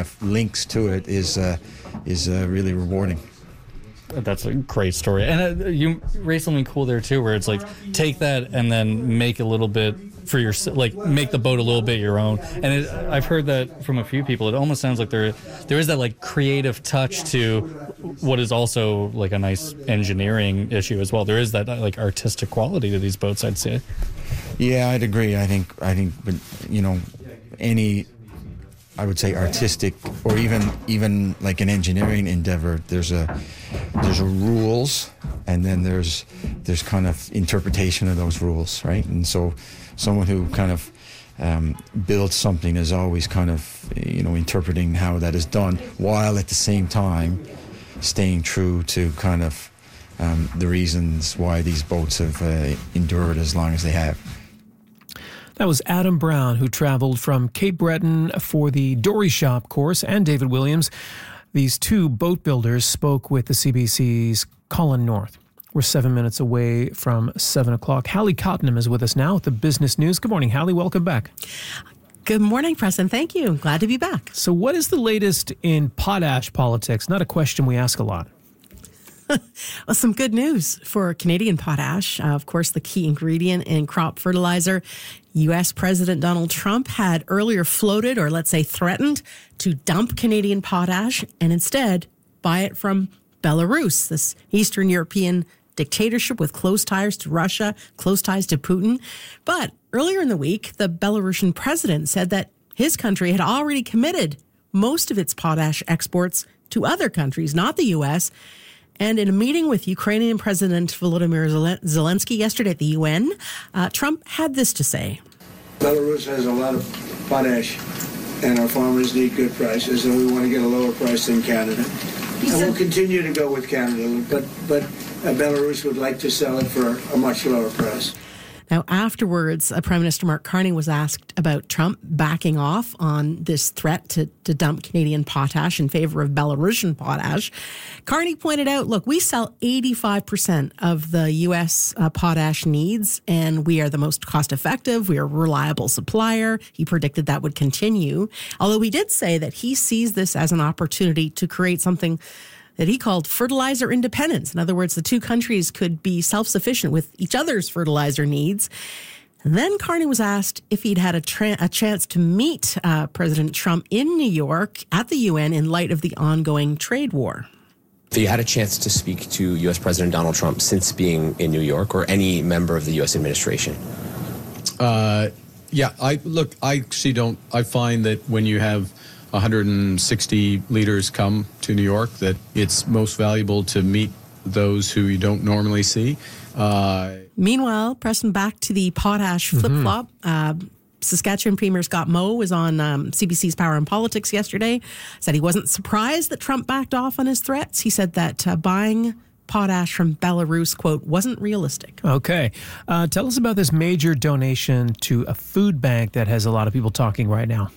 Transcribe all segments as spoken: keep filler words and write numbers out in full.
of links to it is uh, is uh, really rewarding. That's a great story. And uh, you raised something cool there, too, where it's like, take that and then make a little bit for your, like, make the boat a little bit your own. And it, I've heard that from a few people. It almost sounds like there there is that, like, creative touch to what is also, like, a nice engineering issue as well. There is that, like, artistic quality to these boats, I'd say. Yeah, I'd agree. I think, I think, but, you know, any... I would say artistic, or even even like an engineering endeavor. There's a there's a rules, and then there's there's kind of interpretation of those rules, right? And so, someone who kind of um, builds something is always kind of you know interpreting how that is done, while at the same time staying true to kind of um, the reasons why these boats have uh, endured as long as they have. That was Adam Brown, who traveled from Cape Breton for the Dory Shop course, and David Williams. These two boat builders spoke with the C B C's Colin North. We're seven minutes away from seven o'clock. Hallie Cottenham is with us now with the Business News. Good morning, Hallie. Welcome back. Good morning, Preston. Thank you. Glad to be back. So what is the latest in potash politics? Not a question we ask a lot. Well, some good news for Canadian potash. Uh, of course, the key ingredient in crop fertilizer. U S President Donald Trump had earlier floated, or let's say threatened, to dump Canadian potash and instead buy it from Belarus, this Eastern European dictatorship with close ties to Russia, close ties to Putin. But earlier in the week, the Belarusian president said that his country had already committed most of its potash exports to other countries, not the U S, And in a meeting with Ukrainian President Volodymyr Zelensky yesterday at the U N, uh, Trump had this to say. Belarus has a lot of potash, and our farmers need good prices, and we want to get a lower price than Canada. And we'll continue to go with Canada, but, but uh, Belarus would like to sell it for a much lower price. Now, afterwards, uh, Prime Minister Mark Carney was asked about Trump backing off on this threat to, to dump Canadian potash in favor of Belarusian potash. Carney pointed out, look, we sell eighty-five percent of the U S uh, potash needs, and we are the most cost-effective. We are a reliable supplier. He predicted that would continue, although he did say that he sees this as an opportunity to create something that he called fertilizer independence. In other words, the two countries could be self-sufficient with each other's fertilizer needs. And then Carney was asked if he'd had a, tra- a chance to meet uh, President Trump in New York at the U N in light of the ongoing trade war. Have you had a chance to speak to U S President Donald Trump since being in New York, or any member of the U S administration? Uh, yeah, I look, I actually don't, I find that when you have one hundred sixty leaders come to New York, that it's most valuable to meet those who you don't normally see. Uh, Meanwhile, Preston, back to the potash flip-flop. Mm-hmm. Uh, Saskatchewan Premier Scott Moe was on um, C B C's Power and Politics yesterday, said he wasn't surprised that Trump backed off on his threats. He said that uh, buying potash from Belarus, quote, wasn't realistic. Okay. Uh, tell us about this major donation to a food bank that has a lot of people talking right now.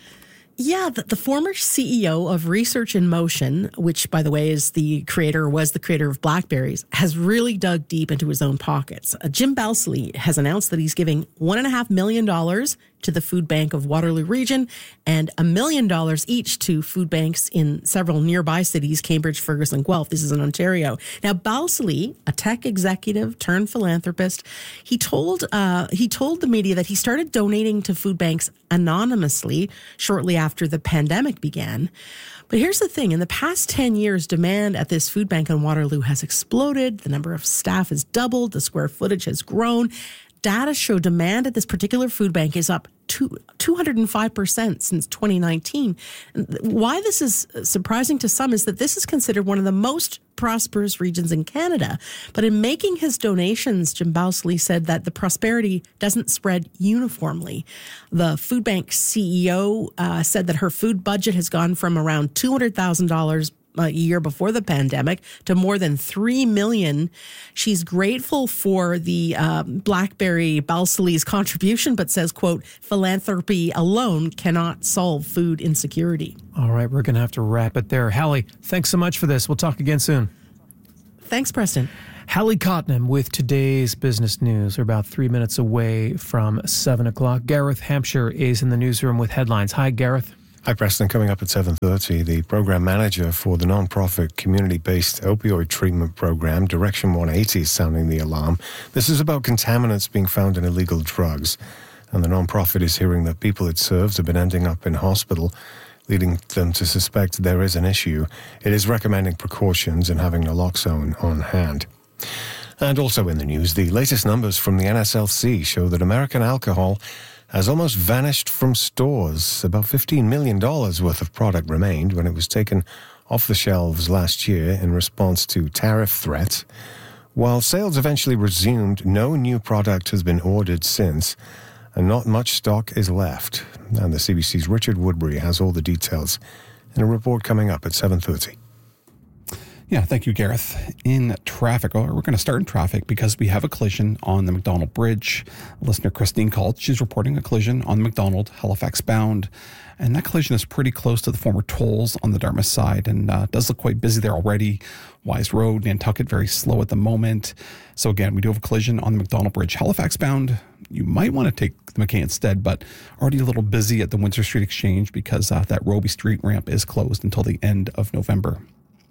Yeah, the, the former C E O of Research in Motion, which, by the way, is the creator, or was the creator of Blackberries, has really dug deep into his own pockets. Uh, Jim Balsillie has announced that he's giving one point five million dollars to the Food Bank of Waterloo Region and a million dollars each to food banks in several nearby cities, Cambridge, Fergus, Guelph. This is in Ontario. Now, Balsillie, a tech executive turned philanthropist, he told uh, he told the media that he started donating to food banks anonymously shortly after the pandemic began. But here's the thing. In the past ten years, demand at this food bank in Waterloo has exploded. The number of staff has doubled. The square footage has grown. Data show demand at this particular food bank is up to two hundred five percent since twenty nineteen. And why this is surprising to some is that this is considered one of the most prosperous regions in Canada. But in making his donations, Jim Balsillie said that the prosperity doesn't spread uniformly. The food bank C E O uh, said that her food budget has gone from around two hundred thousand dollars a year before the pandemic to more than three million dollars. She's grateful for the uh, Blackberry Balsillie's contribution, but says, quote, philanthropy alone cannot solve food insecurity. All right, we're going to have to wrap it there. Hallie, thanks so much for this. We'll talk again soon. Thanks, Preston. Hallie Cottenham with today's business news. We're about three minutes away from seven o'clock. Gareth Hampshire is in the newsroom with headlines. Hi, Gareth. Hi, Preston. Coming up at seven thirty, the program manager for the non-profit community-based opioid treatment program, Direction one eighty, is sounding the alarm. This is about contaminants being found in illegal drugs. And the non-profit is hearing that people it serves have been ending up in hospital, leading them to suspect there is an issue. It is recommending precautions and having naloxone on hand. And also in the news, the latest numbers from the N S L C show that American alcohol has almost vanished from stores. About fifteen million dollars worth of product remained when it was taken off the shelves last year in response to tariff threats. While sales eventually resumed, no new product has been ordered since, and not much stock is left. And the C B C's Richard Woodbury has all the details in a report coming up at seven thirty. Yeah, thank you, Gareth. In traffic, or we're going to start in traffic because we have a collision on the McDonald Bridge. Listener Christine called. She's reporting a collision on the McDonald, Halifax bound. And that collision is pretty close to the former tolls on the Dartmouth side and uh, does look quite busy there already. Wise Road, Nantucket, very slow at the moment. So again, we do have a collision on the McDonald Bridge, Halifax bound. You might want to take the McKay instead, but already a little busy at the Windsor Street Exchange because uh, that Roby Street ramp is closed until the end of November.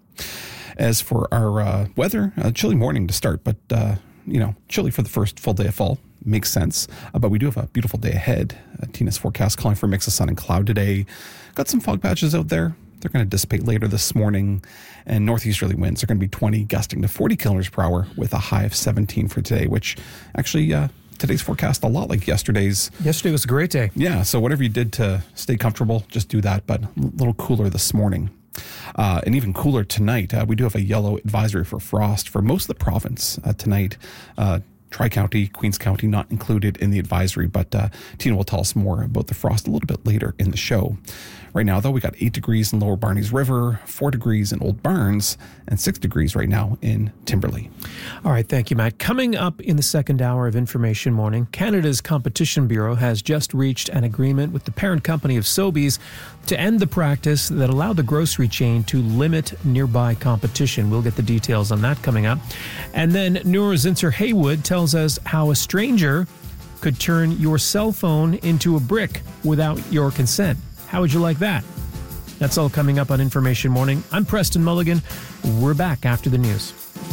As for our uh, weather, a chilly morning to start, but, uh, you know, chilly for the first full day of fall. Makes sense. Uh, but we do have a beautiful day ahead. Uh, Tina's forecast calling for a mix of sun and cloud today. Got some fog patches out there. They're going to dissipate later this morning. And northeasterly winds are going to be twenty, gusting to forty kilometers per hour with a high of seventeen for today, which actually uh, today's forecast a lot like yesterday's. Yesterday was a great day. Yeah, so whatever you did to stay comfortable, just do that, but a little cooler this morning. Uh, and even cooler tonight. Uh, we do have a yellow advisory for frost for most of the province uh, tonight. Uh, Tri-County, Queens County not included in the advisory, but uh, Tina will tell us more about the frost a little bit later in the show. Right now, though, we got eight degrees in Lower Barneys River, four degrees in Old Barnes, and six degrees right now in Timberley. All right, thank you, Matt. Coming up in the second hour of Information Morning, Canada's Competition Bureau has just reached an agreement with the parent company of Sobeys to end the practice that allowed the grocery chain to limit nearby competition. We'll get the details on that coming up. And then Noor Zinser Haywood tells us how a stranger could turn your cell phone into a brick without your consent. How would you like that? That's all coming up on Information Morning. I'm Preston Mulligan. We're back after the news.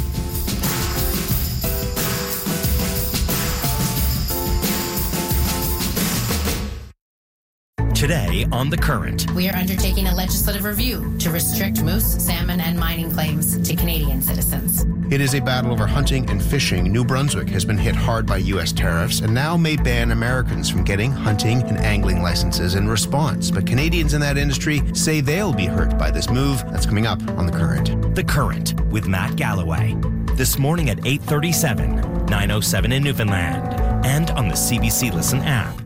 Today on The Current. We are undertaking a legislative review to restrict moose, salmon, and mining claims to Canadian citizens. It is a battle over hunting and fishing. New Brunswick has been hit hard by U S tariffs and now may ban Americans from getting hunting and angling licenses in response. But Canadians in that industry say they'll be hurt by this move. That's coming up on The Current. The Current with Matt Galloway. This morning at eight thirty-seven, nine oh seven in Newfoundland, and on the C B C Listen app.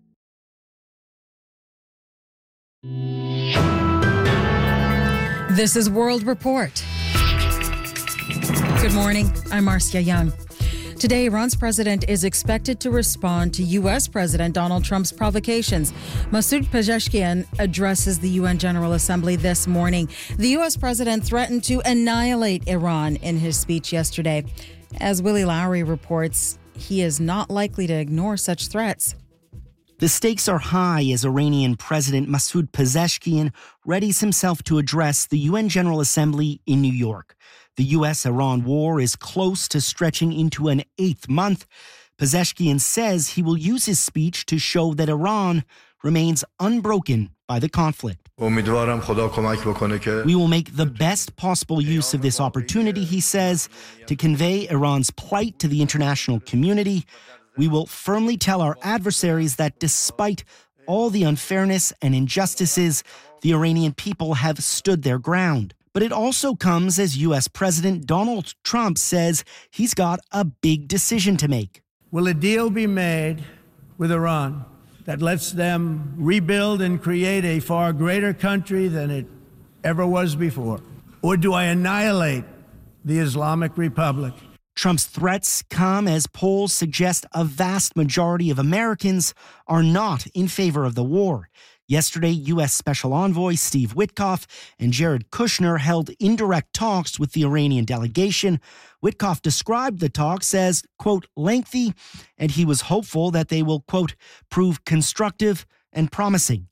This is World Report. Good morning. I'm Marcia Young. Today, Iran's president is expected to respond to U S. President Donald Trump's provocations. Masoud Pezeshkian addresses the U N General Assembly this morning. The U S president threatened to annihilate Iran in his speech yesterday. As Willie Lowry reports, he is not likely to ignore such threats. The stakes are high as Iranian President Masoud Pezeshkian readies himself to address the U N General Assembly in New York. The U S-Iran war is close to stretching into an eighth month. Pezeshkian says he will use his speech to show that Iran remains unbroken by the conflict. We will make the best possible use of this opportunity, he says, to convey Iran's plight to the international community. We will firmly tell our adversaries that despite all the unfairness and injustices, the Iranian people have stood their ground. But it also comes as U S. President Donald Trump says he's got a big decision to make. Will a deal be made with Iran that lets them rebuild and create a far greater country than it ever was before? Or do I annihilate the Islamic Republic? Trump's threats come as polls suggest a vast majority of Americans are not in favor of the war. Yesterday, U S. Special Envoy Steve Witkoff and Jared Kushner held indirect talks with the Iranian delegation. Witkoff described the talks as, quote, lengthy, and he was hopeful that they will, quote, prove constructive and promising.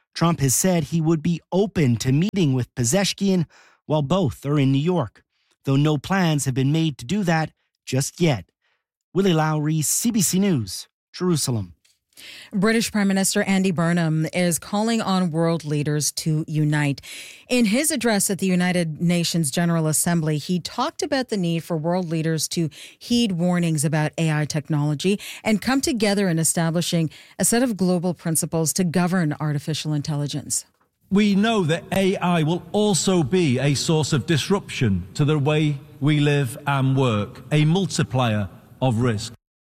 Trump has said he would be open to meeting with Pezeshkian while both are in New York, though no plans have been made to do that just yet. Willie Lowry, C B C News, Jerusalem. British Prime Minister Andy Burnham is calling on world leaders to unite. In his address at the United Nations General Assembly, he talked about the need for world leaders to heed warnings about A I technology and come together in establishing a set of global principles to govern artificial intelligence. We know that A I will also be a source of disruption to the way we live and work, a multiplier of risk.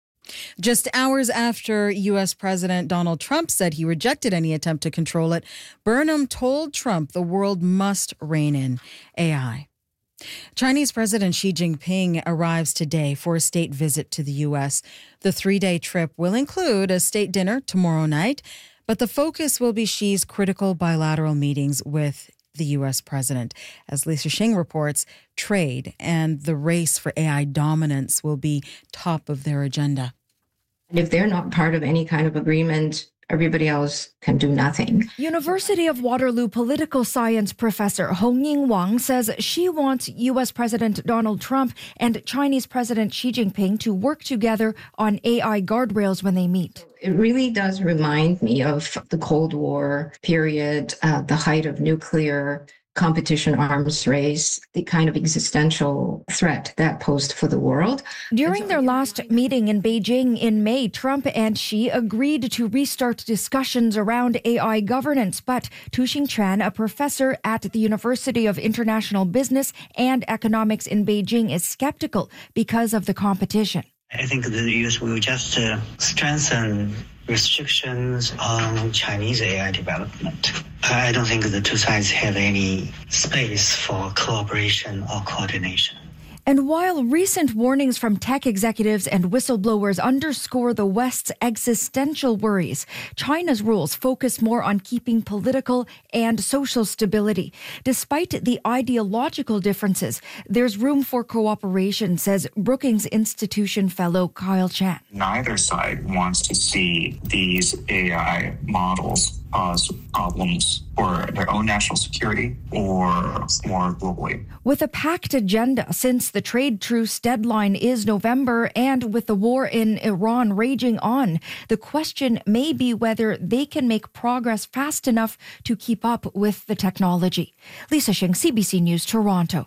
Just hours after U S. President Donald Trump said he rejected any attempt to control it, Burnham told Trump the world must rein in A I. Chinese President Xi Jinping arrives today for a state visit to the U S. The three-day trip will include a state dinner tomorrow night, but the focus will be Xi's critical bilateral meetings with the U S president. As Lisa Shing reports, trade and the race for A I dominance will be top of their agenda. If they're not part of any kind of agreement, everybody else can do nothing. University of Waterloo political science professor Hongying Wang says she wants U S. President Donald Trump and Chinese President Xi Jinping to work together on A I guardrails when they meet. It really does remind me of the Cold War period, uh, the height of nuclear competition arms race, the kind of existential threat that posed for the world. During their last meeting in Beijing in May, Trump and Xi agreed to restart discussions around A I governance, but Tu-Xing Chan, a professor at the University of International Business and Economics in Beijing, is skeptical because of the competition. I think the U S will just uh, strengthen restrictions on Chinese A I development. I don't think the two sides have any space for cooperation or coordination. And while recent warnings from tech executives and whistleblowers underscore the West's existential worries, China's rules focus more on keeping political and social stability. Despite the ideological differences, there's room for cooperation, says Brookings Institution fellow Kyle Chan. Neither side wants to see these A I models cause problems for their own national security or more globally. With a packed agenda, since the trade truce deadline is November and with the war in Iran raging on, the question may be whether they can make progress fast enough to keep up with the technology. Lisa Shing, C B C News, Toronto.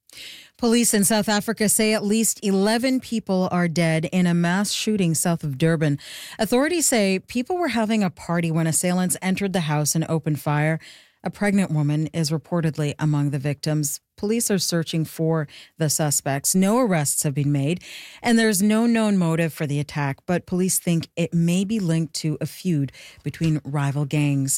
Police in South Africa say at least eleven people are dead in a mass shooting south of Durban. Authorities say people were having a party when assailants entered the house and opened fire. A pregnant woman is reportedly among the victims. Police are searching for the suspects. No arrests have been made, and there's no known motive for the attack, but police think it may be linked to a feud between rival gangs.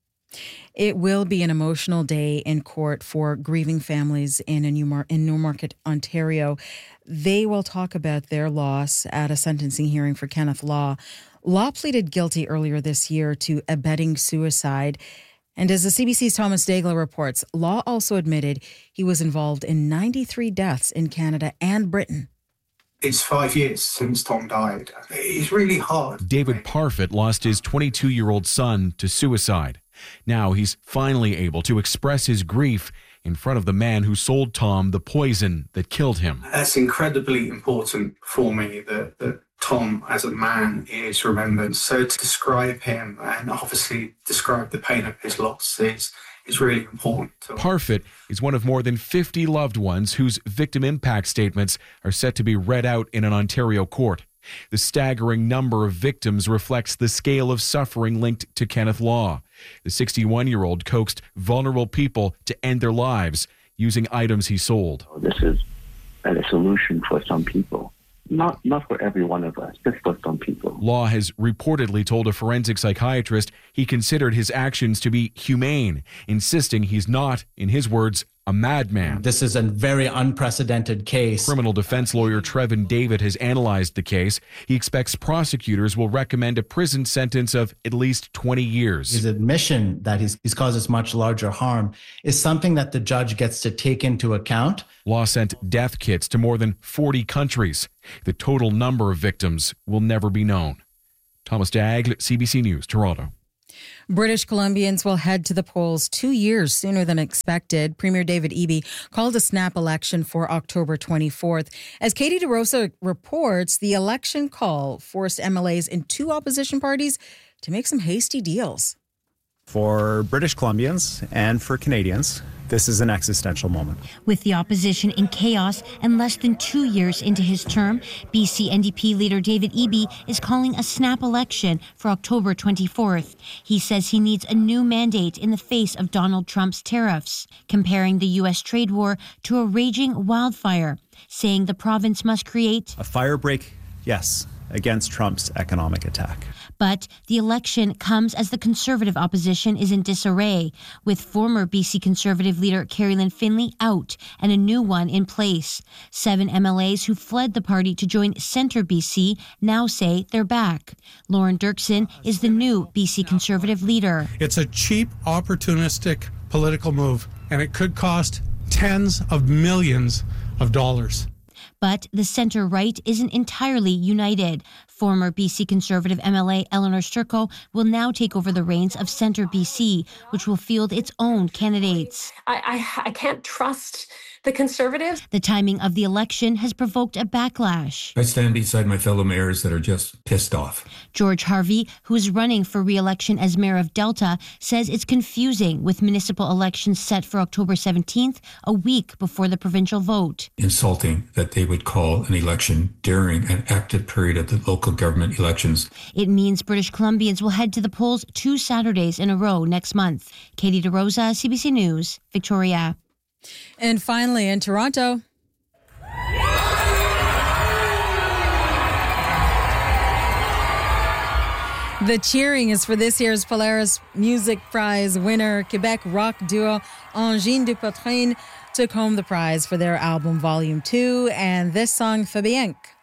It will be an emotional day in court for grieving families in a Newmar- in Newmarket, Ontario. They will talk about their loss at a sentencing hearing for Kenneth Law. Law pleaded guilty earlier this year to abetting suicide. And as the C B C's Thomas Daigle reports, Law also admitted he was involved in ninety-three deaths in Canada and Britain. It's five years since Tom died. It's really hard. David Parfitt lost his twenty-two-year-old son to suicide. Now he's finally able to express his grief in front of the man who sold Tom the poison that killed him. That's incredibly important for me that, that Tom as a man is remembered. So to describe him and obviously describe the pain of his loss is, is really important. Parfitt is one of more than fifty loved ones whose victim impact statements are set to be read out in an Ontario court. The staggering number of victims reflects the scale of suffering linked to Kenneth Law. The sixty-one-year-old coaxed vulnerable people to end their lives using items he sold. This is a solution for some people. Not not for every one of us, just for some people. Law has reportedly told a forensic psychiatrist he considered his actions to be humane, insisting he's not, in his words, a madman. This is a very unprecedented case. Criminal defense lawyer Trevin David has analyzed the case. He expects prosecutors will recommend a prison sentence of at least twenty years. His admission that he's, he's caused us much larger harm is something that the judge gets to take into account. Law sent death kits to more than forty countries. The total number of victims will never be known. Thomas Daigle, C B C News, Toronto. British Columbians will head to the polls two years sooner than expected. Premier David Eby called a snap election for October twenty-fourth. As Katie DeRosa reports, the election call forced M L As in two opposition parties to make some hasty deals. For British Columbians and for Canadians, this is an existential moment. With the opposition in chaos and less than two years into his term, B C N D P leader David Eby is calling a snap election for October twenty-fourth. He says he needs a new mandate in the face of Donald Trump's tariffs, comparing the U S trade war to a raging wildfire, saying the province must create a firebreak, yes, against Trump's economic attack. But the election comes as the Conservative opposition is in disarray, with former B C Conservative leader Carrie-Lynne Finley out and a new one in place. Seven M L As who fled the party to join Centre B C now say they're back. Lauren Dirksen is the new B C Conservative leader. It's a cheap, opportunistic political move, and it could cost tens of millions of dollars. But the centre-right isn't entirely united. Former B C Conservative M L A Eleanor Sturko will now take over the reins of Centre B C, which will field its own candidates. I, I, I can't trust the Conservatives. The timing of the election has provoked a backlash. I stand beside my fellow mayors that are just pissed off. George Harvey, who is running for re-election as mayor of Delta, says it's confusing with municipal elections set for October seventeenth, a week before the provincial vote. Insulting that they would call an election during an active period of the local government elections. It means British Columbians will head to the polls two Saturdays in a row next month. Katie DeRosa, C B C News, Victoria. And finally, in Toronto. The cheering is for this year's Polaris Music Prize winner. Quebec rock duo Angine de Poitrine took home the prize for their album Volume two, and this song, Fabienque.